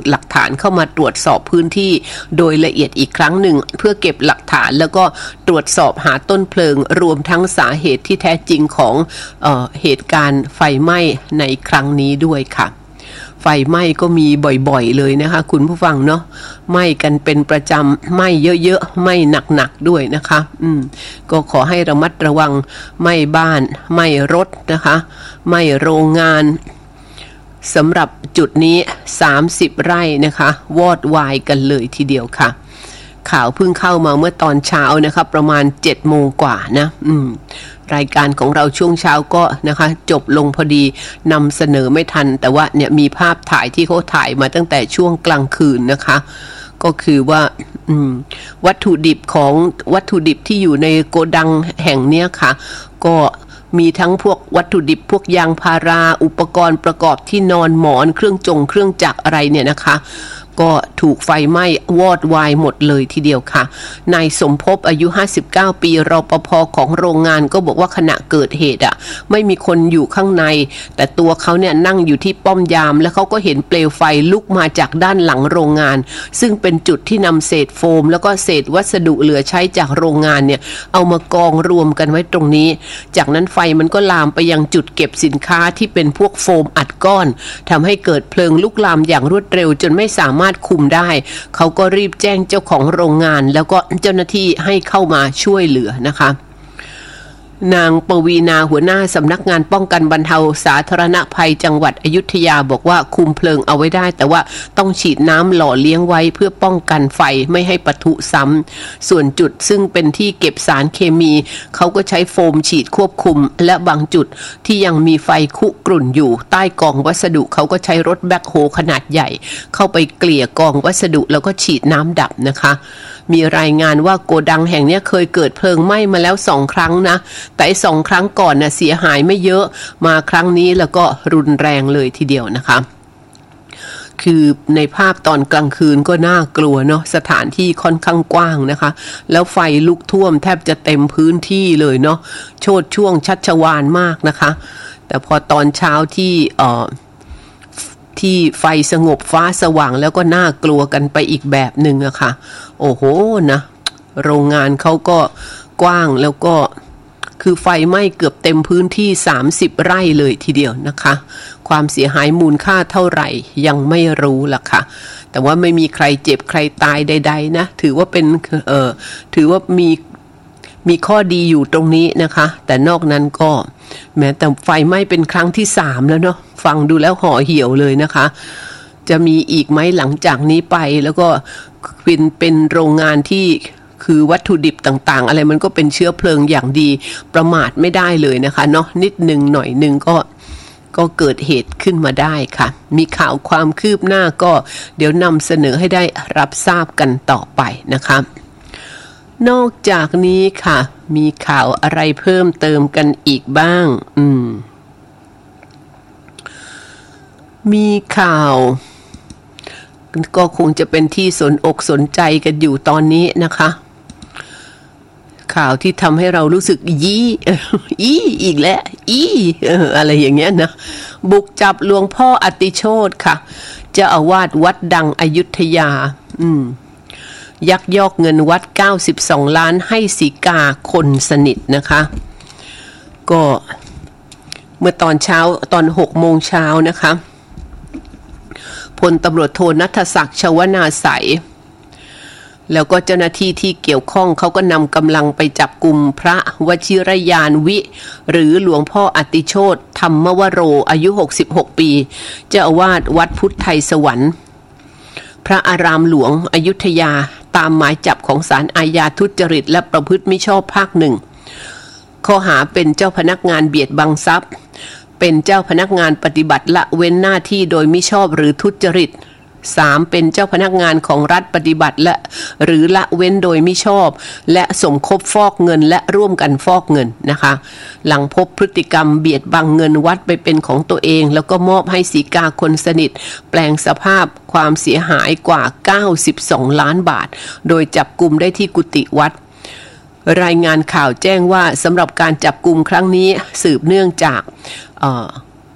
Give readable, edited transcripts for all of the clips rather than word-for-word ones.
หลักฐานเข้ามาตรวจสอบพื้นที่โดยละเอียดอีกครั้งหนึ่งเพื่อเก็บหลักฐานแล้วก็ตรวจสอบหาต้นเพลิงรวมทั้งสาเหตุที่แท้จริงของเหตุการณ์ไฟไหม้ในครั้งนี้ด้วยค่ะไฟไหม้ก็มีบ่อยๆเลยนะคะคุณผู้ฟังเนาะไหม้กันเป็นประจำไหม้เยอะๆไหม้หนักๆด้วยนะคะก็ขอให้ระมัดระวังไหม้บ้านไหม้รถนะคะไหม้โรงงานสำหรับจุดนี้30ไร่นะคะวอดวายกันเลยทีเดียวค่ะข่าวเพิ่งเข้ามาเมื่อตอนเช้านะคะประมาณ 7 โมงกว่านะรายการของเราช่วงเช้าก็นะคะจบลงพอดีนำเสนอไม่ทันแต่ว่าเนี่ยมีภาพถ่ายที่เขาถ่ายมาตั้งแต่ช่วงกลางคืนนะคะก็คือว่าวัตถุดิบที่อยู่ในโกดังแห่งเนี้ยค่ะก็มีทั้งพวกวัตถุดิบพวกยางพาราอุปกรณ์ประกอบที่นอนหมอนเครื่องจักรอะไรเนี่ยนะคะก็ถูกไฟไหม้วอดวายหมดเลยทีเดียวค่ะนายสมภพอายุ59ปีรปภ.ของโรงงานก็บอกว่าขณะเกิดเหตุไม่มีคนอยู่ข้างในแต่ตัวเขาเนี่ยนั่งอยู่ที่ป้อมยามแล้วเขาก็เห็นเปลวไฟลุกมาจากด้านหลังโรงงานซึ่งเป็นจุดที่นำเศษโฟมแล้วก็เศษวัสดุเหลือใช้จากโรงงานเนี่ยเอามากองรวมกันไว้ตรงนี้จากนั้นไฟมันก็ลามไปยังจุดเก็บสินค้าที่เป็นพวกโฟมอัดก้อนทำให้เกิดเพลิงลุกลามอย่างรวดเร็วจนไม่สามารถคุมได้เขาก็รีบแจ้งเจ้าของโรงงานแล้วก็เจ้าหน้าที่ให้เข้ามาช่วยเหลือนะคะนางปวีณาหัวหน้าสำนักงานป้องกันบรรเทาสาธารณภัยจังหวัดอยุธยาบอกว่าคุมเพลิงเอาไว้ได้แต่ว่าต้องฉีดน้ำหล่อเลี้ยงไว้เพื่อป้องกันไฟไม่ให้ปะทุซ้ำส่วนจุดซึ่งเป็นที่เก็บสารเคมีเขาก็ใช้โฟมฉีดควบคุมและบางจุดที่ยังมีไฟคุกรุ่นอยู่ใต้กองวัสดุเขาก็ใช้รถแบ็คโฮขนาดใหญ่เข้าไปเกลี่ยกองวัสดุแล้วก็ฉีดน้ำดับนะคะมีรายงานว่าโกดังแห่งนี้เคยเกิดเพลิงไหม้มาแล้ว2 ครั้งนะแต่2 ครั้งก่อนน่ะเสียหายไม่เยอะมาครั้งนี้แล้วก็รุนแรงเลยทีเดียวนะคะคือในภาพตอนกลางคืนก็น่ากลัวเนาะสถานที่ค่อนข้างกว้างนะคะแล้วไฟลุกท่วมแทบจะเต็มพื้นที่เลยเนาะโชติช่วงชัชวาลมากนะคะแต่พอตอนเช้าที่ไฟสงบฟ้าสว่างแล้วก็น่ากลัวกันไปอีกแบบหนึ่งอะค่ะโอ้โหนะโรงงานเขาก็กว้างแล้วก็คือไฟไหม้เกือบเต็มพื้นที่30ไร่เลยทีเดียวนะคะความเสียหายมูลค่าเท่าไหร่ยังไม่รู้ล่ะค่ะแต่ว่าไม่มีใครเจ็บใครตายใดๆนะถือว่าเป็นถือว่ามีข้อดีอยู่ตรงนี้นะคะแต่นอกนั้นก็แม้แต่ไฟไหม้เป็นครั้งที่3แล้วเนาะฟังดูแล้วห่อเหี่ยวเลยนะคะจะมีอีกไหมหลังจากนี้ไปแล้วก็เป็นโรงงานที่คือวัตถุดิบต่างๆอะไรมันก็เป็นเชื้อเพลิงอย่างดีประมาทไม่ได้เลยนะคะเนาะนิดนึงหน่อยนึงก็เกิดเหตุขึ้นมาได้ค่ะมีข่าวความคืบหน้าก็เดี๋ยวนำเสนอให้ได้รับทราบกันต่อไปนะคะนอกจากนี้ค่ะมีข่าวอะไรเพิ่มเติมกันอีกบ้างมีข่าวก็คงจะเป็นที่สนอกสนใจกันอยู่ตอนนี้นะคะข่าวที่ทำให้เรารู้สึกอีกแล้วอะไรอย่างเงี้ยนะบุกจับหลวงพ่ออติโชติค่ะเจ้าอาวาสวัดดังอยุธยายักยอกเงินวัด92 ล้านให้สีกาคนสนิทนะคะก็เมื่อตอนเช้าตอน 6 โมงเช้านะคะพลตำรวจโทณัฐศักดิ์ชวนาไสยแล้วก็เจ้าหน้าที่ที่เกี่ยวข้องเขาก็นำกำลังไปจับกุมพระวชิรยานวิหรือหลวงพ่ออติโชติธรรมวโรอายุ66 ปีเจ้าอาวาสวัดพุทธไทยสวรรค์พระอารามหลวงอยุธยาตามหมายจับของศาลอาญาทุจริตและประพฤติมิชอบภาค 1ข้อหาเป็นเจ้าพนักงานเบียดบังทรัพย์เป็นเจ้าพนักงานปฏิบัติละเว้นหน้าที่โดยมิชอบหรือทุจริต 3. เป็นเจ้าพนักงานของรัฐปฏิบัติและหรือละเว้นโดยมิชอบและสมคบฟอกเงินและร่วมกันฟอกเงินนะคะหลังพบพฤติกรรมเบียดบังเงินวัดไปเป็นของตัวเองแล้วก็มอบให้สีกาคนสนิทแปลงสภาพความเสียหายกว่า92 ล้านบาทโดยจับกุมได้ที่กุฏิวัดรายงานข่าวแจ้งว่าสำหรับการจับกุมครั้งนี้สืบเนื่องจาก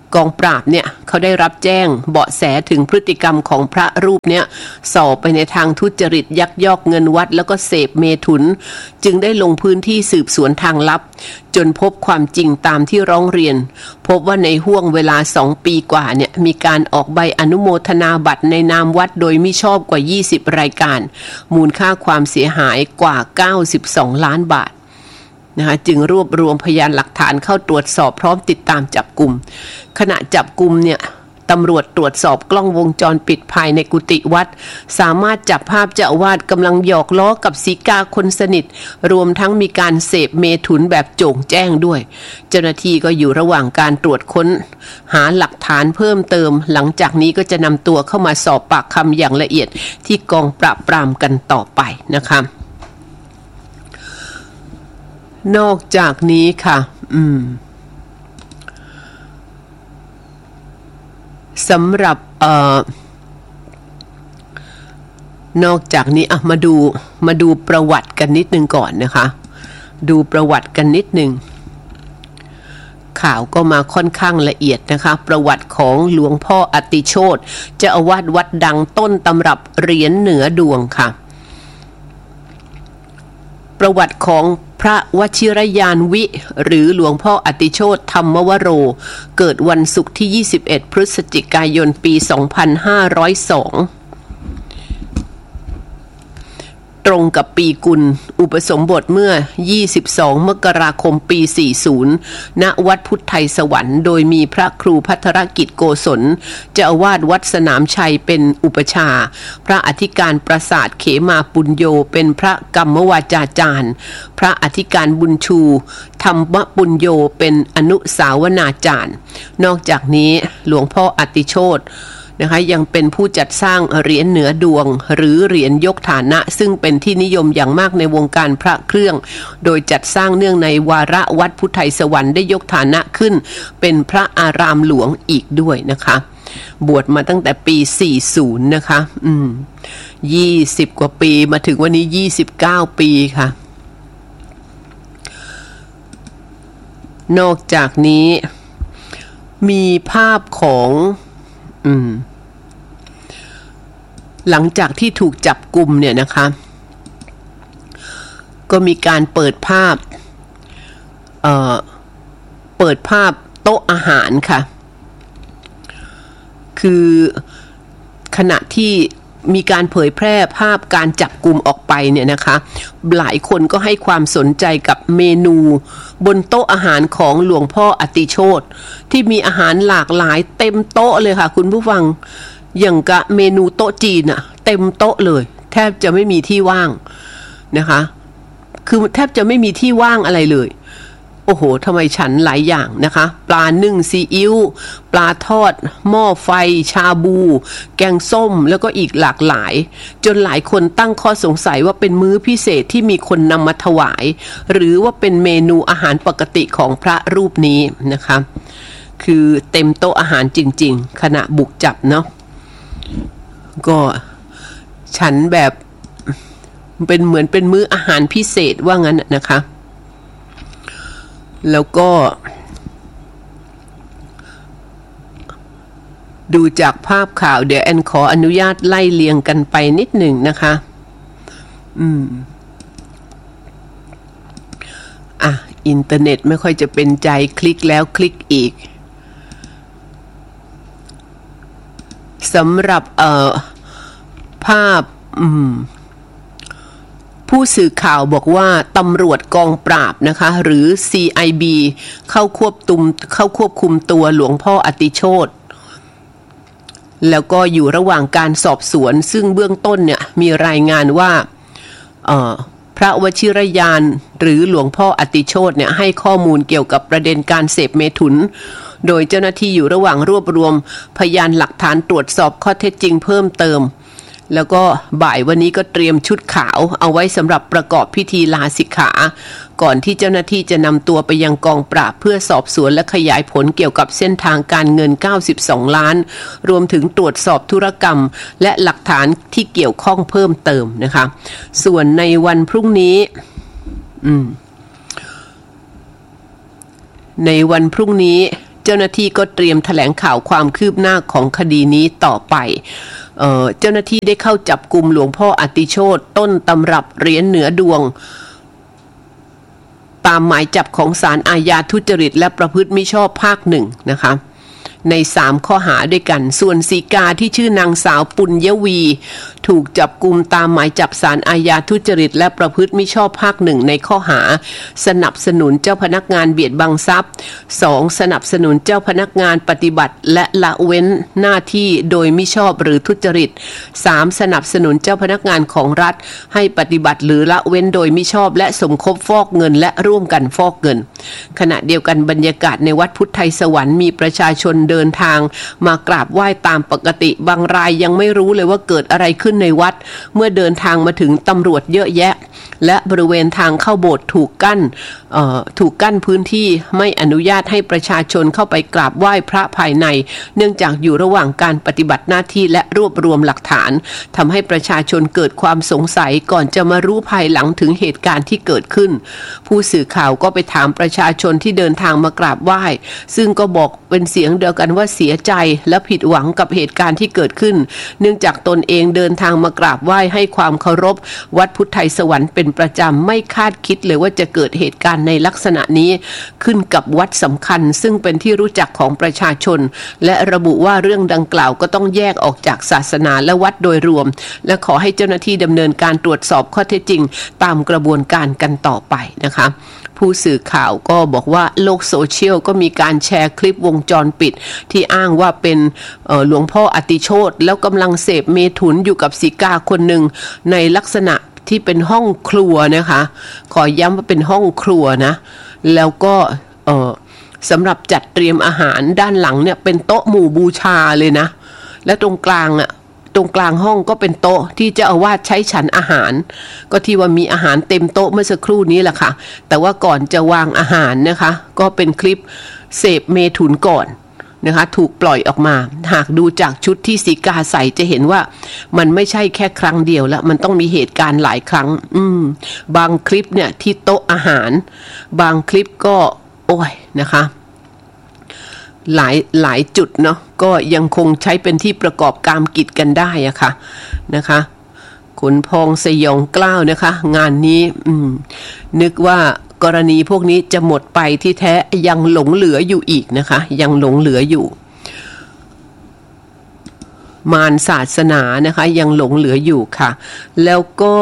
กองปราบเนี่ยเขาได้รับแจ้งเบาะแสถึงพฤติกรรมของพระรูปเนี่ยส่อไปในทางทุจริตยักยอกเงินวัดแล้วก็เสพเมถุนจึงได้ลงพื้นที่สืบสวนทางลับจนพบความจริงตามที่ร้องเรียนพบว่าในห้วงเวลา2 ปีกว่าเนี่ยมีการออกใบอนุโมทนาบัตรในนามวัดโดยมิชอบกว่า20รายการมูลค่าความเสียหายกว่า92ล้านบาทนะคะจึงรวบรวมพยานหลักฐานเข้าตรวจสอบพร้อมติดตามจับกุมขณะจับกุมเนี่ยตำรวจตรวจสอบกล้องวงจรปิดภายในกุฏิวัดสามารถจับภาพเจ้าอาวาสกำลังหยอกล้อกับศรีกาคนสนิทรวมทั้งมีการเสพเมถุนแบบโจ่งแจ้งด้วยเจ้าหน้าที่ก็อยู่ระหว่างการตรวจค้นหาหลักฐานเพิ่มเติมหลังจากนี้ก็จะนำตัวเข้ามาสอบปากคำอย่างละเอียดที่กองปราบปรามกันต่อไปนะคะนอกจากนี้ค่ะสำหรับนอกจากนี้มาดูประวัติกันนิดนึงก่อนนะคะดูประวัติกันนิดนึงข่าวก็มาค่อนข้างละเอียดนะคะประวัติของหลวงพ่ออติโชติเจ้าอาวาสวัดดังต้นตำรับเหรียญเหนือดวงค่ะประวัติของพระวชิรยานวิหรือหลวงพ่ออติโชติธรรมวโรเกิดวันศุกร์ที่21พฤศจิกายนปี2502ตรงกับปีกุลอุปสมบทเมื่อ22มกราคมปี40ณวัดพุทธไทยสวรรค์โดยมีพระครูภัทรกิจโกศลเจ้าอาวาสวัดสนามชัยเป็นอุปชาพระอธิการประสาทเขมาปุญโญเป็นพระกรรมวาจาจารย์พระอธิการบุญชูธรรมปุญโญเป็นอนุสาวนาจารย์นอกจากนี้หลวงพ่ออติโชตินะคะยังเป็นผู้จัดสร้างเหรียญเหนือดวงหรือเหรียญยกฐานะซึ่งเป็นที่นิยมอย่างมากในวงการพระเครื่องโดยจัดสร้างเนื่องในวาระวัดพุทธไทยสวรรค์ได้ยกฐานะขึ้นเป็นพระอารามหลวงอีกด้วยนะคะบวชมาตั้งแต่ปี40นะคะ20กว่าปีมาถึงวันนี้29ปีค่ะนอกจากนี้มีภาพของหลังจากที่ถูกจับกุมเนี่ยนะคะก็มีการเปิดภาพโต๊ะอาหารค่ะคือขณะที่มีการเผยแพร่ภาพการจับกุมออกไปเนี่ยนะคะหลายคนก็ให้ความสนใจกับเมนูบนโต๊ะอาหารของหลวงพ่ออติโชติที่มีอาหารหลากหลายเต็มโต๊ะเลยค่ะคุณผู้ฟังอย่างกับเมนูโต๊ะจีนอะเต็มโต๊ะเลยแทบจะไม่มีที่ว่างนะคะคือแทบจะไม่มีที่ว่างอะไรเลยโอ้โหทำไมฉันหลายอย่างนะคะปลานึ่งซีอิ๊วปลาทอดหม้อไฟชาบูแกงส้มแล้วก็อีกหลากหลายจนหลายคนตั้งข้อสงสัยว่าเป็นมื้อพิเศษที่มีคนนำมาถวายหรือว่าเป็นเมนูอาหารปกติของพระรูปนี้นะคะคือเต็มโต๊ะอาหารจริงๆขณะบุกจับเนาะก็ฉันแบบเป็นเหมือนเป็นมื้ออาหารพิเศษว่างั้นนะคะแล้วก็ดูจากภาพข่าวเดี๋ยวแอนขออนุญาตไล่เรียงกันไปนิดหนึ่งนะคะอินเทอร์เน็ตไม่ค่อยจะเป็นใจคลิกแล้วคลิกอีกสำหรับภาพผู้สื่อข่าวบอกว่าตำรวจกองปราบนะคะหรือ CIB เข้าควบคุมตัวหลวงพ่ออติโชติแล้วก็อยู่ระหว่างการสอบสวนซึ่งเบื้องต้นเนี่ยมีรายงานว่าพระวชิรยานหรือหลวงพ่ออติโชติเนี่ยให้ข้อมูลเกี่ยวกับประเด็นการเสพเมถุนโดยเจ้าหน้าที่อยู่ระหว่างรวบรวมพยานหลักฐานตรวจสอบข้อเท็จจริงเพิ่มเติมแล้วก็บ่ายวันนี้ก็เตรียมชุดขาวเอาไว้สำหรับประกอบพิธีลาสิกขาก่อนที่เจ้าหน้าที่จะนำตัวไปยังกองปราบเพื่อสอบสวนและขยายผลเกี่ยวกับเส้นทางการเงิน92ล้านรวมถึงตรวจสอบธุรกรรมและหลักฐานที่เกี่ยวข้องเพิ่มเติมนะคะส่วนในวันพรุ่งนี้ในวันพรุ่งนี้เจ้าจ้าหน้าที่ก็เตรียมแถลงข่าวความคืบหน้าของคดีนี้ต่อไปเจ้าหน้าที่ได้เข้าจับกุมหลวงพ่ออติโชติต้นตำรับเหรียญเหนือดวงตามหมายจับของศาลอาญาทุจริตและประพฤติมิชอบภาคหนึ่งนะคะใน3ข้อหาด้วยกันส่วนสีกาที่ชื่อนางสาวปุญญวีถูกจับกุมตามหมายจับศาลอาญาทุจริตและประพฤติมิชอบภาคหนึ่งในข้อหาสนับสนุนเจ้าพนักงานเบียดบังทรัพย์ 2. สนับสนุนเจ้าพนักงานปฏิบัติและละเว้นหน้าที่โดยมิชอบหรือทุจริต 3. สนับสนุนเจ้าพนักงานของรัฐให้ปฏิบัติหรือละเว้นโดยมิชอบและสมคบฟอกเงินและร่วมกันฟอกเงินขณะเดียวกันบรรยากาศในวัดพุทธไทยสวรรค์มีประชาชนเดินทางมากราบไหว้ตามปกติบางรายยังไม่รู้เลยว่าเกิดอะไรขึ้นในวัดเมื่อเดินทางมาถึงตำรวจเยอะแยะและบริเวณทางเข้าโบสถ์ถูกกั้นพื้นที่ไม่อนุญาตให้ประชาชนเข้าไปกราบไหว้พระภายในเนื่องจากอยู่ระหว่างการปฏิบัติหน้าที่และรวบรวมหลักฐานทำให้ประชาชนเกิดความสงสัยก่อนจะมารู้ภายหลังถึงเหตุการณ์ที่เกิดขึ้นผู้สื่อข่าวก็ไปถามประชาชนที่เดินทางมากราบไหว้ซึ่งก็บอกเป็นเสียงเดียวกันว่าเสียใจและผิดหวังกับเหตุการณ์ที่เกิดขึ้นเนื่องจากตนเองเดินทางมากราบไหว้ให้ความเคารพวัดพุทธไทยสวรรค์เป็นประจำไม่คาดคิดเลยว่าจะเกิดเหตุการณ์ในลักษณะนี้ขึ้นกับวัดสำคัญซึ่งเป็นที่รู้จักของประชาชนและระบุว่าเรื่องดังกล่าวก็ต้องแยกออกจากศาสนาและวัดโดยรวมและขอให้เจ้าหน้าที่ดำเนินการตรวจสอบข้อเท็จจริงตามกระบวนการกันต่อไปนะคะผู้สื่อข่าวก็บอกว่าโลกโซเชียลก็มีการแชร์คลิปวงจรปิดที่อ้างว่าเป็นหลวงพ่ออติโชติแล้วกำลังเสพเมถุนอยู่กับสีกาคนหนึ่งในลักษณะที่เป็นห้องครัวนะคะขอย้ำว่าเป็นห้องครัวนะแล้วก็สำหรับจัดเตรียมอาหารด้านหลังเนี่ยเป็นโต๊ะหมู่บูชาเลยนะและตรงกลางห้องก็เป็นโต๊ะที่เจ้าอาวาสใช้ฉันอาหารก็ที่ว่ามีอาหารเต็มโต๊ะเมื่อสักครู่นี้แหละค่ะแต่ว่าก่อนจะวางอาหารนะคะก็เป็นคลิปเสพเมถุนก่อนนะคะถูกปล่อยออกมาหากดูจากชุดที่สีกาใส่จะเห็นว่ามันไม่ใช่แค่ครั้งเดียวแล้วมันต้องมีเหตุการณ์หลายครั้งบางคลิปเนี่ยที่โต๊ะอาหารบางคลิปก็โอ้ยนะคะหลายจุดเนาะก็ยังคงใช้เป็นที่ประกอบการกิจกันได้อะค่ะนะคะขุนพองสยองกล้าวนะคะงานนี้นึกว่ากรณีพวกนี้จะหมดไปที่แท้ยังหลงเหลืออยู่อีกนะคะยังหลงเหลืออยู่มารศาสนานะคะยังหลงเหลืออยู่ค่ะแล้วก็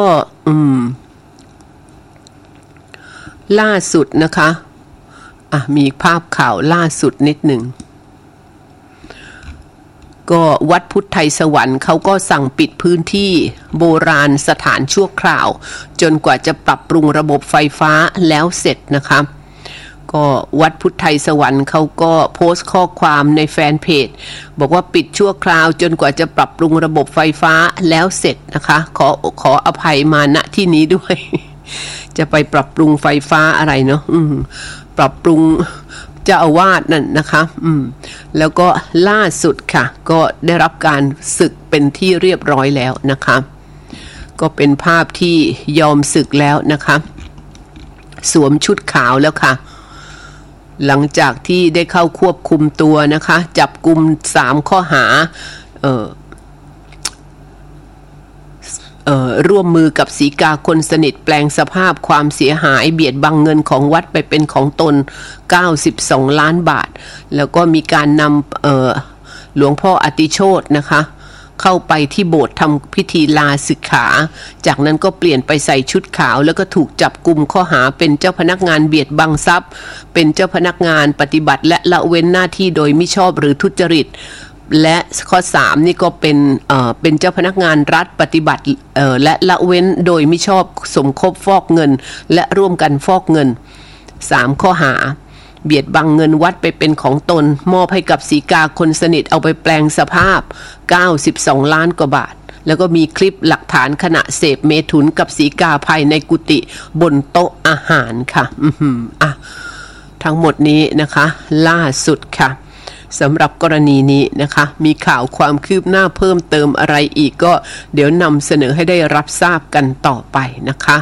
ล่าสุดนะคะมีภาพข่าวล่าสุดนิดหนึ่งก็วัดพุทธไทยสวรรค์เขาก็สั่งปิดพื้นที่โบราณสถานชั่วคราวจนกว่าจะปรับปรุงระบบไฟฟ้าแล้วเสร็จนะคะก็วัดพุทธไทยสวรรค์เขาก็โพสต์ข้อความในแฟนเพจบอกว่าปิดชั่วคราวจนกว่าจะปรับปรุงระบบไฟฟ้าแล้วเสร็จนะคะขออภัยมาณที่นี้ด้วย จะไปปรับปรุงไฟฟ้าอะไรเนาะปรับปรุงเจ้าอาวาสนั่นนะคะแล้วก็ล่าสุดค่ะก็ได้รับการสึกเป็นที่เรียบร้อยแล้วนะคะก็เป็นภาพที่ยอมสึกแล้วนะคะสวมชุดขาวแล้วค่ะหลังจากที่ได้เข้าควบคุมตัวนะคะจับกุม3ข้อหาร่วมมือกับสีกาคนสนิทแปลงสภาพความเสียหายเบียดบังเงินของวัดไปเป็นของตน92ล้านบาทแล้วก็มีการนำหลวงพ่ออติโชตินะคะเข้าไปที่โบสถ์ทำพิธีลาสิกขาจากนั้นก็เปลี่ยนไปใส่ชุดขาวแล้วก็ถูกจับกุมข้อหาเป็นเจ้าพนักงานเบียดบังทรัพย์เป็นเจ้าพนักงานปฏิบัติและละเว้นหน้าที่โดยมิชอบหรือทุจริตและข้อ3นี่ก็เป็นเจ้าพนักงานรัฐปฏิบัติและละเว้นโดยมิชอบสมคบฟอกเงินและร่วมกันฟอกเงิน3ข้อหาเบียดบังเงินวัดไปเป็นของตนมอบให้กับสีกาคนสนิทเอาไปแปลงสภาพ92ล้านกว่าบาทแล้วก็มีคลิปหลักฐานขณะเสพเมถุนกับสีกาภายในกุฏิบนโต๊ะอาหารค่ะทั้งหมดนี้นะคะล่าสุดค่ะสำหรับกรณีนี้นะคะมีข่าวความคืบหน้าเพิ่มเติมอะไรอีกก็เดี๋ยวนำเสนอให้ได้รับทราบกันต่อไปนะคะ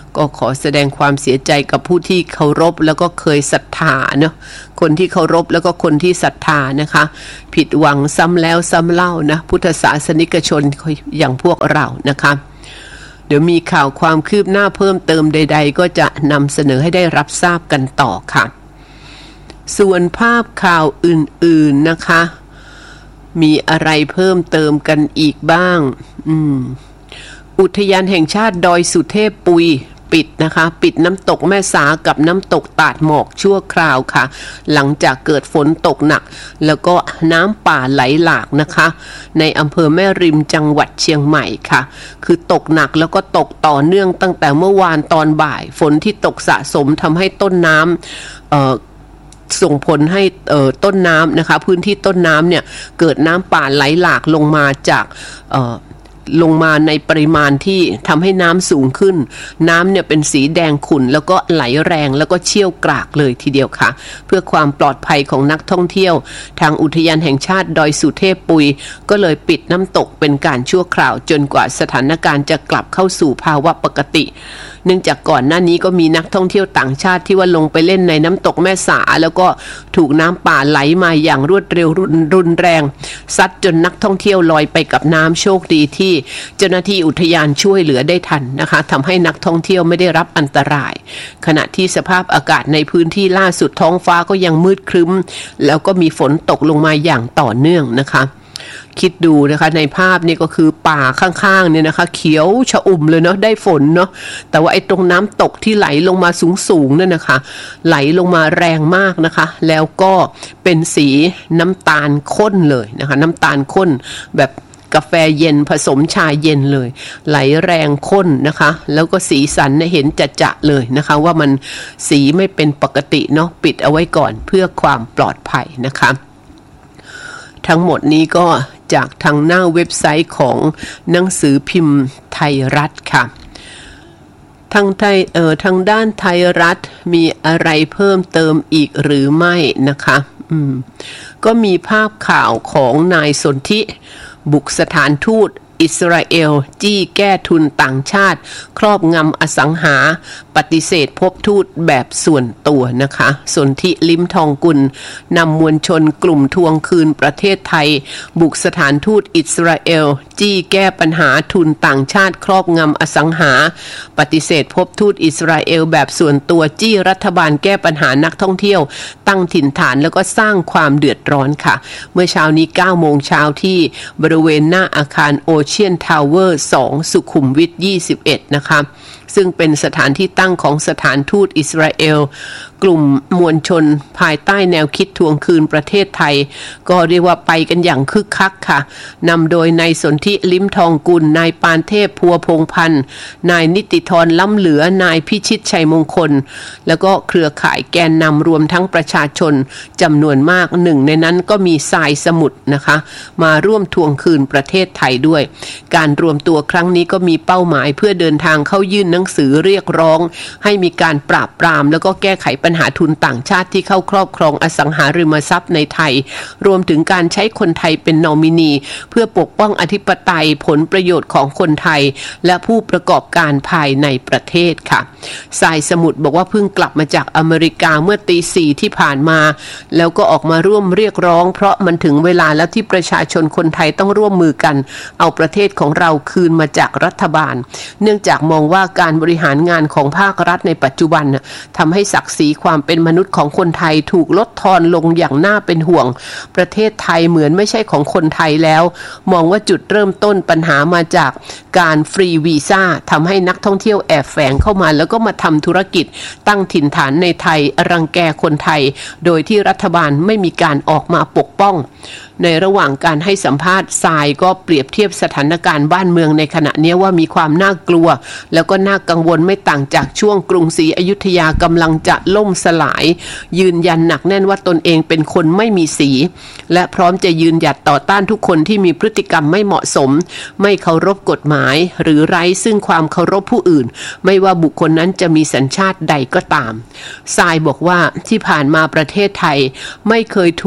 ก็ขอแสดงความเสียใจกับผู้ที่เคารพแล้วก็เคยศรัทธาเนาะคนที่เคารพแล้วก็คนที่ศรัทธานะคะผิดหวังซ้ำแล้วซ้ำเล่านะพุทธศาสนิกชนอย่างพวกเรานะคะเดี๋ยวมีข่าวความคืบหน้าเพิ่มเติมใดๆก็จะนำเสนอให้ได้รับทราบกันต่อค่ะส่วนภาพข่าวอื่นๆนะคะมีอะไรเพิ่มเติมกันอีกบ้างอุทยานแห่งชาติดอยสุเทพปุยปิดนะคะปิดน้ำตกแม่สากับน้ำตกตาดหมอกชั่วคราวค่ะหลังจากเกิดฝนตกหนักแล้วก็น้ำป่าไหลหลากนะคะในอำเภอแม่ริมจังหวัดเชียงใหม่ค่ะคือตกหนักแล้วก็ตกต่อเนื่องตั้งแต่เมื่อวานตอนบ่ายฝนที่ตกสะสมทำให้ต้นน้ำส่งผลให้ต้นน้ำนะคะพื้นที่ต้นน้ำเนี่ยเกิดน้ำป่าไหลหลากลงมาจากลงมาในปริมาณที่ทำให้น้ำสูงขึ้นน้ำเนี่ยเป็นสีแดงขุ่นแล้วก็ไหลแรงแล้วก็เชี่ยวกรากเลยทีเดียวค่ะเพื่อความปลอดภัยของนักท่องเที่ยวทางอุทยานแห่งชาติดอยสุเทพปุยก็เลยปิดน้ำตกเป็นการชั่วคราวจนกว่าสถานการณ์จะกลับเข้าสู่ภาวะปกติเนื่องจากก่อนหน้านี้ก็มีนักท่องเที่ยวต่างชาติที่ว่าลงไปเล่นในน้ำตกแม่สาแล้วก็ถูกน้ำป่าไหลมาอย่างรวดเร็วรุนแรงซัดจนนักท่องเที่ยวลอยไปกับน้ำโชคดีที่เจ้าหน้าที่อุทยานช่วยเหลือได้ทันนะคะทำให้นักท่องเที่ยวไม่ได้รับอันตรายขณะที่สภาพอากาศในพื้นที่ล่าสุดท้องฟ้าก็ยังมืดครึ้มแล้วก็มีฝนตกลงมาอย่างต่อเนื่องนะคะคิดดูนะคะในภาพนี่ก็คือป่าข้างๆเนี่ยนะคะเขียวชอุ่มเลยเนาะได้ฝนเนาะแต่ว่าไอ้ตรงน้ำตกที่ไหลลงมาสูงๆนั่นนะคะไหลลงมาแรงมากนะคะแล้วก็เป็นสีน้ำตาลข้นเลยนะคะน้ำตาลข้นแบบกาแฟเย็นผสมชาเย็นเลยไหลแรงข้นนะคะแล้วก็สีสันเห็นจะๆเลยนะคะว่ามันสีไม่เป็นปกติเนาะปิดเอาไว้ก่อนเพื่อความปลอดภัยนะคะทั้งหมดนี้ก็จากทางหน้าเว็บไซต์ของหนังสือพิมพ์ไทยรัฐค่ะทางด้านไทยรัฐมีอะไรเพิ่มเติมอีกหรือไม่นะคะก็มีภาพข่าวของนายสนธิบุกสถานทูตอิสราเอลจี้แก้ทุนต่างชาติครอบงำอสังหาปฏิเสธพบทูตแบบส่วนตัวนะคะสนธิลิ้มทองกุลนำมวลชนกลุ่มทวงคืนประเทศไทยบุกสถานทูตอิสราเอลจี้แก้ปัญหาทุนต่างชาติครอบงำอสังหาปฏิเสธพบทูตอิสราเอลแบบส่วนตัวจี้รัฐบาลแก้ปัญหานักท่องเที่ยวตั้งถิ่นฐานแล้วก็สร้างความเดือดร้อนค่ะเมื่อเช้านี้ 9 โมงเช้าที่บริเวณหน้าอาคารโอเชียนทาวเวอร์ 2 สุขุมวิท 21 นะคะซึ่งเป็นสถานที่ตั้งของสถานทูตอิสราเอลกลุ่มมวลชนภายใต้แนวคิดทวงคืนประเทศไทยก็เรียกว่าไปกันอย่างคึกคักค่ะนำโดยนายสนธิลิ้มทองกุลนายปานเทพพัวพงพันธ์นายนิติธรล้ำเหลือนายพิชิตชัยมงคลแล้วก็เครือข่ายแกนนำรวมทั้งประชาชนจำนวนมากหนึ่งในนั้นก็มีทรายสมุทรนะคะมาร่วมทวงคืนประเทศไทยด้วยการรวมตัวครั้งนี้ก็มีเป้าหมายเพื่อเดินทางเข้ายื่นหนังสือเรียกร้องให้มีการปราบปรามแล้วก็แก้ไขปัญหาทุนต่างชาติที่เข้าครอบครองอสังหาริมทรัพย์ในไทยรวมถึงการใช้คนไทยเป็นนอมินีเพื่อปกป้องอธิปไตยผลประโยชน์ของคนไทยและผู้ประกอบการภายในประเทศค่ะสายสมุทรบอกว่าเพิ่งกลับมาจากอเมริกาเมื่อตี 4ที่ผ่านมาแล้วก็ออกมาร่วมเรียกร้องเพราะมันถึงเวลาแล้วที่ประชาชนคนไทยต้องร่วมมือกันเอาประเทศของเราคืนมาจากรัฐบาลเนื่องจากมองว่าการบริหารงานของภาครัฐในปัจจุบันทำให้ศักดิ์ศรีความเป็นมนุษย์ของคนไทยถูกลดทอนลงอย่างน่าเป็นห่วงประเทศไทยเหมือนไม่ใช่ของคนไทยแล้วมองว่าจุดเริ่มต้นปัญหามาจากการฟรีวีซ่าทำให้นักท่องเที่ยวแอบแฝงเข้ามาแล้วก็มาทำธุรกิจตั้งถิ่นฐานในไทยรังแกคนไทยโดยที่รัฐบาลไม่มีการออกมาปกป้องในระหว่างการให้สัมภาษณ์ทรายก็เปรียบเทียบสถานการณ์บ้านเมืองในขณะนี้ว่ามีความน่ากลัวแล้วก็น่ากังวลไม่ต่างจากช่วงกรุงศรีอยุธยากำลังจะล่มสลายยืนยันหนักแน่นว่าตนเองเป็นคนไม่มีสีและพร้อมจะยืนหยัดต่อต้านทุกคนที่มีพฤติกรรมไม่เหมาะสมไม่เคารพกฎหมายหรือไร้ซึ่งความเคารพผู้อื่นไม่ว่าบุคคลนั้นจะมีสัญชาติใดก็ตามทรายบอกว่าที่ผ่านมาประเทศไทยไม่เคยถูก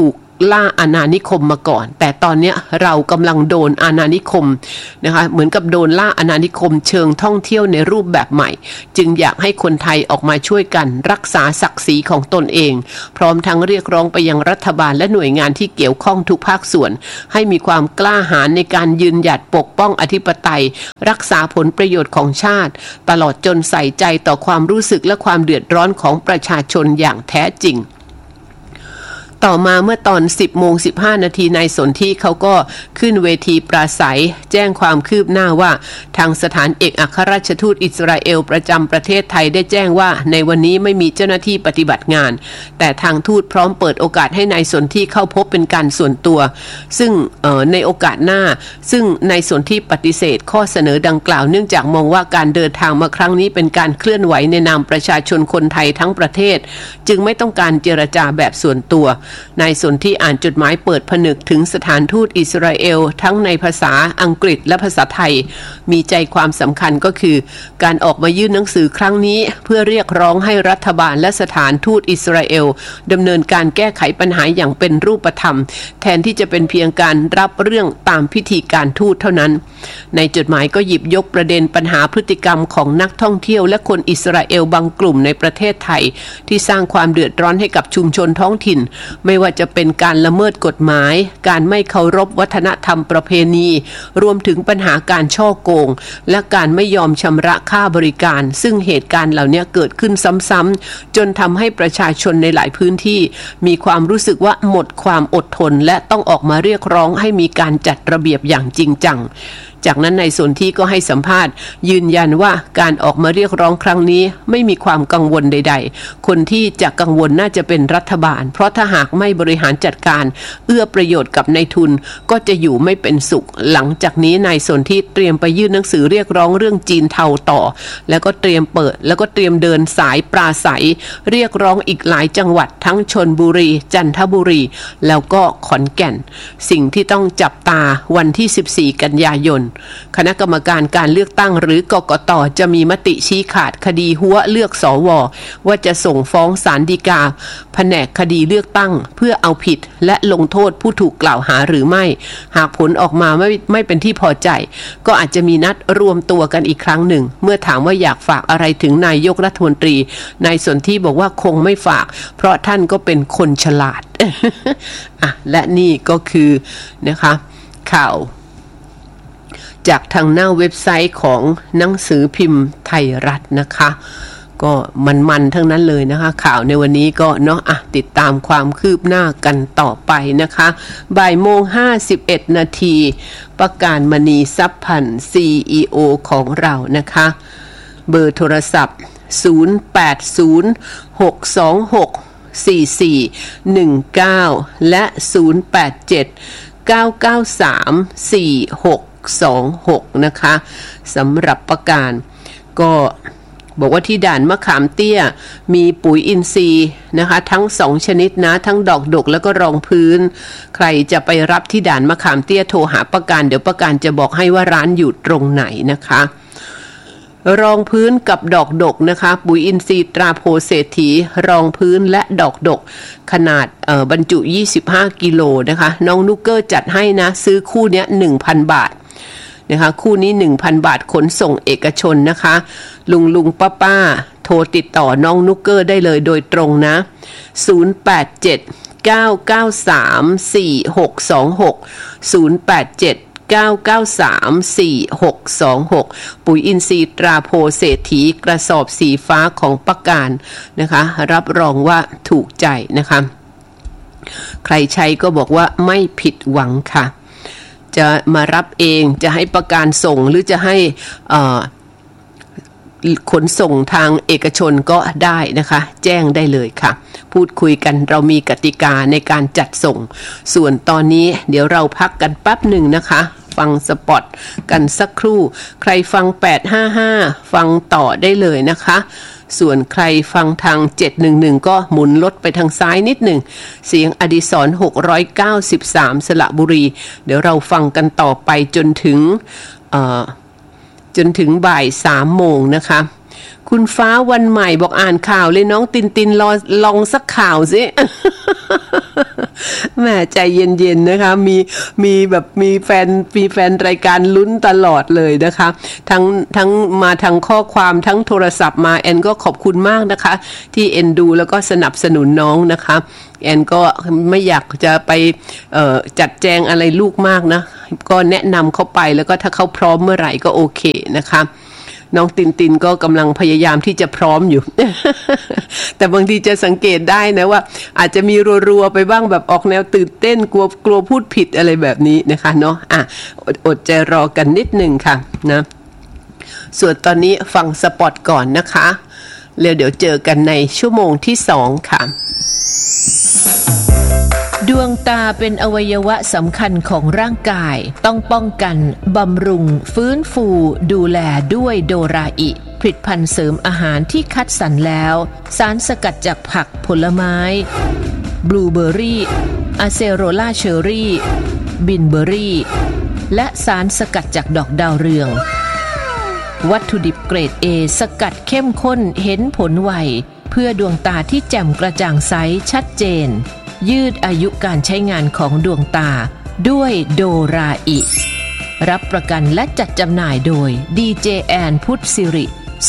ล่าอาณานิคมมาก่อนแต่ตอนนี้เรากำลังโดนอาณานิคมนะคะเหมือนกับโดนล่าอาณานิคมเชิงท่องเที่ยวในรูปแบบใหม่จึงอยากให้คนไทยออกมาช่วยกันรักษาศักดิ์ศรีของตนเองพร้อมทั้งเรียกร้องไปยังรัฐบาลและหน่วยงานที่เกี่ยวข้องทุกภาคส่วนให้มีความกล้าหาญในการยืนหยัดปกป้องอธิปไตยรักษาผลประโยชน์ของชาติตลอดจนใส่ใจต่อความรู้สึกและความเดือดร้อนของประชาชนอย่างแท้จริงต่อมาเมื่อตอน 10:15 น.นายสนธิเขาก็ขึ้นเวทีปราศัยแจ้งความคืบหน้าว่าทางสถานเอกอัครราชทูตอิสราเอลประจำประเทศไทยได้แจ้งว่าในวันนี้ไม่มีเจ้าหน้าที่ปฏิบัติงานแต่ทางทูตพร้อมเปิดโอกาสให้นายสนธิเข้าพบเป็นการส่วนตัวซึ่งในโอกาสหน้าซึ่งนายสนธิปฏิเสธข้อเสนอดังกล่าวเนื่องจากมองว่าการเดินทางมาครั้งนี้เป็นการเคลื่อนไหวในนามประชาชนคนไทยทั้งประเทศจึงไม่ต้องการเจรจาแบบส่วนตัวนายสนธิอ่านจดหมายเปิดผนึกถึงสถานทูตอิสราเอลทั้งในภาษาอังกฤษและภาษาไทยมีใจความสำคัญก็คือการออกมายื่นหนังสือครั้งนี้เพื่อเรียกร้องให้รัฐบาลและสถานทูตอิสราเอลดำเนินการแก้ไขปัญหาอย่างเป็นรูปธรรมแทนที่จะเป็นเพียงการรับเรื่องตามพิธีการทูตเท่านั้นในจดหมายก็หยิบยกประเด็นปัญหาพฤติกรรมของนักท่องเที่ยวและคนอิสราเอลบางกลุ่มในประเทศไทยที่สร้างความเดือดร้อนให้กับชุมชนท้องถิ่นไม่ว่าจะเป็นการละเมิดกฎหมายการไม่เคารพวัฒนธรรมประเพณีรวมถึงปัญหาการฉ้อโกงและการไม่ยอมชำระค่าบริการซึ่งเหตุการณ์เหล่านี้เกิดขึ้นซ้ำๆจนทำให้ประชาชนในหลายพื้นที่มีความรู้สึกว่าหมดความอดทนและต้องออกมาเรียกร้องให้มีการจัดระเบียบอย่างจริงจังจากนั้นนายสนธิก็ให้สัมภาษณ์ยืนยันว่าการออกมาเรียกร้องครั้งนี้ไม่มีความกังวลใดๆคนที่จะกังวลน่าจะเป็นรัฐบาลเพราะถ้าหากไม่บริหารจัดการเอื้อประโยชน์กับนายทุนก็จะอยู่ไม่เป็นสุขหลังจากนี้นายสนธิเตรียมไปยื่นหนังสือเรียกร้องเรื่องจีนเทาต่อแล้วก็เตรียมเดินสายปราศัยเรียกร้องอีกหลายจังหวัดทั้งชลบุรีจันทบุรีแล้วก็ขอนแก่นสิ่งที่ต้องจับตาวันที่14กันยายนคณะกรรมการการเลือกตั้งหรือกกต.จะมีมติชี้ขาดคดีหัวเลือกสว.ว่าจะส่งฟ้องศาลฎีกาแผนกคดีเลือกตั้งเพื่อเอาผิดและลงโทษผู้ถูกกล่าวหาหรือไม่หากผลออกมาไม่เป็นที่พอใจก็อาจจะมีนัดรวมตัวกันอีกครั้งหนึ่งเมื่อถามว่าอยากฝากอะไรถึงนายกรัฐมนตรีนายสนธิบอกว่าคงไม่ฝากเพราะท่านก็เป็นคนฉลาด และนี่ก็คือนะคะข่าวจากทางหน้าเว็บไซต์ของหนังสือพิมพ์ไทยรัฐนะคะก็มันทั้งนั้นเลยนะคะข่าวในวันนี้ก็เนาะติดตามความคืบหน้ากันต่อไปนะคะบ่ายโมง51 นาทีประการมณีทรัพย์พันธ์ CEO ของเรานะคะเบอร์โทรศัพท์0806264419และ0879934626นะคะสำหรับประการก็บอกว่าที่ด่านมะขามเตี้ยมีปุ๋ยอินทรีย์นะคะทั้ง2ชนิดนะทั้งดอกดกแล้วก็รองพื้นใครจะไปรับที่ด่านมะขามเตี้ยโทรหาประการเดี๋ยวประการจะบอกให้ว่าร้านอยู่ตรงไหนนะคะรองพื้นกับดอกดกนะคะปุ๋ยอินทรีย์ตราโพเศรษฐีรองพื้นและดอกดกขนาดบรรจุ25กิโลนะคะน้องนุกเกอร์จัดให้นะซื้อคู่เนี้ย 1,000 บาทนะคะคู่นี้ 1,000 บาทขนส่งเอกชนนะคะลุงป้าโทรติดต่อน้องนุกเกอร์ได้เลยโดยตรงนะ08799346260879934626ปุ๋ยอินทรีย์ตราโพเศรษฐีกระสอบสีฟ้าของประการนะคะรับรองว่าถูกใจนะคะใครใช้ก็บอกว่าไม่ผิดหวังค่ะจะมารับเองจะให้ประกันส่งหรือจะให้ขนส่งทางเอกชนก็ได้นะคะแจ้งได้เลยค่ะพูดคุยกันเรามีกติกาในการจัดส่งส่วนตอนนี้เดี๋ยวเราพักกันแป๊บหนึ่งนะคะฟังสปอตกันสักครู่ใครฟัง855ฟังต่อได้เลยนะคะส่วนใครฟังทาง711ก็หมุนรถไปทางซ้ายนิดหนึ่งเสียงอดิศร693สระบุรีเดี๋ยวเราฟังกันต่อไปจนถึงบ่าย3 โมงนะคะคุณฟ้าวันใหม่บอกอ่านข่าวเลยน้องตินลองสักข่าวสิ แม่ใจเย็นๆนะคะมีแบบมีแฟนรายการลุ้นตลอดเลยนะคะทั้งมาทางข้อความทั้งโทรศัพท์มาแอนก็ขอบคุณมากนะคะที่เอ็นดูแล้วก็สนับสนุนน้องนะคะแอนก็ไม่อยากจะไปจัดแจงอะไรลูกมากนะก็แนะนำเขาไปแล้วก็ถ้าเขาพร้อมเมื่อไหร่ก็โอเคนะคะน้องตินก็กำลังพยายามที่จะพร้อมอยู่ แต่บางทีจะสังเกตได้นะว่าอาจจะมีรัวๆไปบ้างแบบออกแนวตื่นเต้นกลัวพูดผิดอะไรแบบนี้นะคะเนาะอดใจรอกันนิดนึงค่ะนะส่วนตอนนี้ฟังสปอตก่อนนะคะแล้วเดี๋ยวเจอกันในชั่วโมงที่2ค่ะดวงตาเป็นอวัยวะสำคัญของร่างกายต้องป้องกันบำรุงฟื้นฟูดูแลด้วยโดราอิผลิตภัณฑ์เสริมอาหารที่คัดสรรแล้วสารสกัดจากผักผลไม้บลูเบอร์รี่อะเซโรล่าเชอร์รี่บินเบอร์รี่และสารสกัดจากดอกดาวเรืองวัตถุดิบเกรด A สกัดเข้มข้นเห็นผลไวเพื่อดวงตาที่แจ่มกระจ่างใสชัดเจนยืดอายุการใช้งานของดวงตาด้วยโดราอิรับประกันและจัดจำหน่ายโดยดีเจแอนพุทธสิริ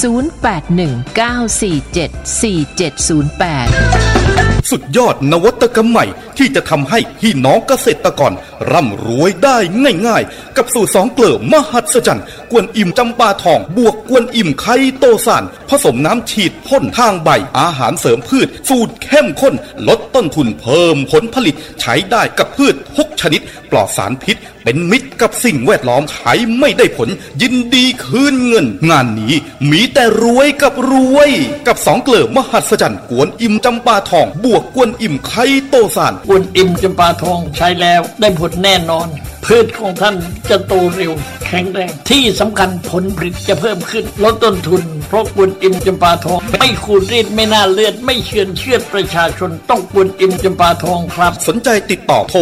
0819474708 สุดยอดนวัตกรรมใหม่ที่จะทำให้พี่น้องเกษตรกรร่ำรวยได้ง่ายๆกับสูตร2 เกลือมหัศจรรย์กวนอิ่มจำปาทองบวกกวนอิ่มไคโตซานผสมน้ำฉีดพ่นทางใบอาหารเสริมพืชสูตรเข้มข้นลดต้นทุนเพิ่มผลผลิตใช้ได้กับพืชทุกชนิดปลอดสารพิษเป็นมิตรกับสิ่งแวดล้อมใช้ไม่ได้ผลยินดีคืนเงินงานนี้มีแต่รวยกับรวยกับ2 เกลือมหัศจรรย์กวนอิ่มจำปาทองบวกกวนอิ่มไคโตซานกวนอิ่มจำปาทองใช้แล้วได้ผลแน่นอนพืชของท่านจะโตเร็วแข็งแรงที่สำคัญผลผลิตจะเพิ่มขึ้นลดต้นทุนเพราะกวนอิ่มจำปาทองไม่ขูดรีดไม่น่าเลือดไม่เชือดประชาชนต้องกวนอิ่มจำปาทองครับสนใจติดต่อโทร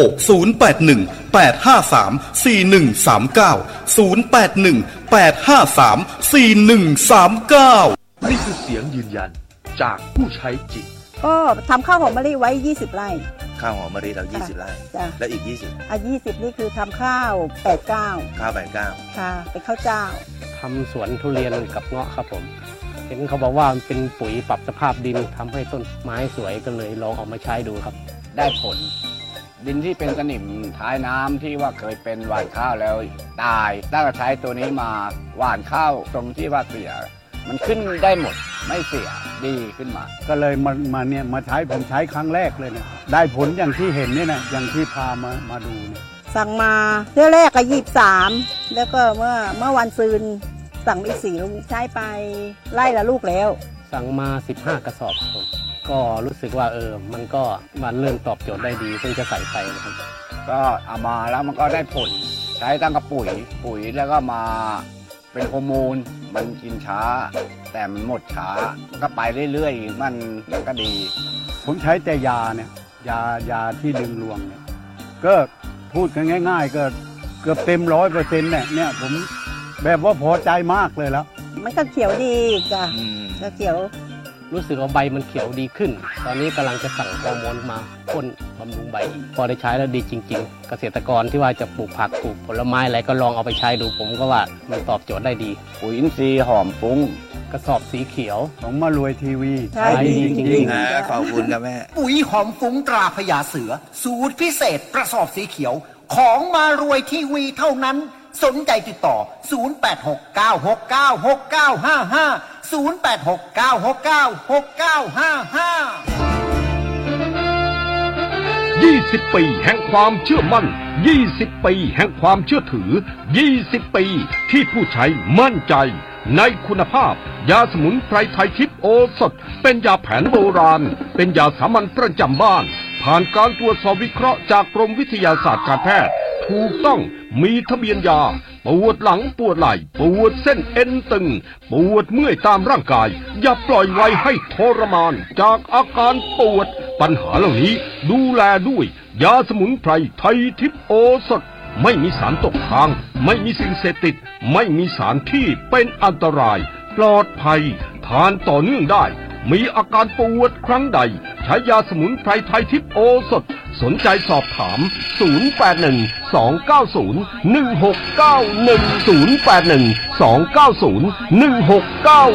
08185341390818534139 นี่คือเสียงยืนยันจากผู้ใช้จริงก็ทำข้าวหอมมะลิไว้20 ไร่ข้าวหอมมะลิเรา20 ไร่แล้วอีก20 20นี่คือทำข้าว89 ข้าว89 ค่ะเป็นข้าวเจ้าทำสวนทุเรียนกับเงาะครับผมเห็นเขาบอกว่ามันเป็นปุ๋ยปรับสภาพดินทำให้ต้นไม้สวยก็เลยลองเอามาใช้ดูครับได้ผลดินที่เป็นสนิมท้ายน้ำที่ว่าเคยเป็นหว่านข้าวแล้วตายตั้งแต่ใช้ตัวนี้มาหว่านข้าวตรงที่ว่าเสียมันขึ้นได้หมดไม่เสียดีขึ้นมาก็เลยมาใช้ผมใช้ครั้งแรกเลยเนี่ยได้ผลอย่างที่เห็นนี่นะอย่างที่พามาดูเนี่ยสั่งมาเที่ยวแรกก็23แล้วก็เมื่อวันซืนสั่งอีก4 ลูกใช้ไปไล่ละลูกแล้วสั่งมา15 กระสอบครับก็รู้สึกว่ามันก็มันเริ่มตอบโจทย์ได้ดีเพิ่งจะใส่ไปนะครับก็เอามาแล้วมันก็ได้ผลใช้ตั้งกับปุ๋ยแล้วก็มาเป็นฮอร์โมนมันกินช้าแต่มันหมดช้าก็ไปเรื่อยๆมันก็ดีผมใช้แต่ยาเนี่ยยาที่ดึงรวงเนี่ยก็พูดกันง่ายๆก็เกือบเต็ม100%เนี่ยผมแบบว่าพอใจมากเลยแล้วมันก็เขียวดีจ้ะก็เขียวรู้สึกว่าใบมันเขียวดีขึ้นตอนนี้กำลังจะสั่งฮอร์โมนมาพ่นบำรุงใบพอได้ใช้แล้วดีจริงๆเกษตรกรที่ว่าจะปลูกผักปลูกผลไม้อะไรก็ลองเอาไปใช้ดูผมก็ว่ามันตอบโจทย์ได้ดีปุ๋ยอินทรีย์หอมฟุ้งกระสอบสีเขียวของมารวยทีวีใช่ดีจริงๆขอบคุณครับแม่ปุ๋ยหอมฟุ้งตราพญาเสือสูตรพิเศษกระสอบสีเขียวของมารวยทีวีเท่านั้นสนใจติดต่อ0869696955 20 ปีแห่งความเชื่อมั่น20 ปีแห่งความเชื่อถือ20 ปีที่ผู้ใช้มั่นใจในคุณภาพยาสมุนไพรไทยทิพย์โอสถเป็นยาแผนโบราณเป็นยาสามัญประจำบ้านผ่านการตรวจสอบวิเคราะห์จากกรมวิทยาศาสตร์การแพทย์ถูกต้องมีทะเบียนยาปวดหลังปวดไหล่ปวดเส้นเอ็นตึงปวดเมื่อยตามร่างกายอย่าปล่อยไว้ให้ทรมานจากอาการปวดปัญหาเหล่านี้ดูแลด้วยยาสมุนไพรไทยทิพย์โอสถไม่มีสารตกค้างไม่มีสิ่งเสพติดไม่มีสารที่เป็นอันตรายปลอดภัยทานต่อเนื่องได้มีอาการปวดครั้งใดใช้ยาสมุนไพรไทยทิพย์โอสถสนใจสอบถาม081 290 1691 081 290 1691